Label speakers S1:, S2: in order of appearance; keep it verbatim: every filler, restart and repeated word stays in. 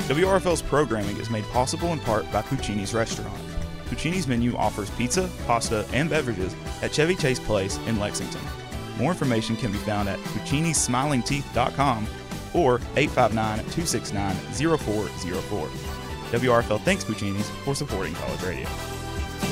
S1: W R F L's programming is made possible in part by Puccini's Restaurant. Puccini's menu offers pizza, pasta, and beverages at Chevy Chase Place in Lexington. More information can be found at puccinis smiling teeth dot com or eight five nine, two six nine, zero four zero four. W R F L thanks Puccini's for supporting College Radio.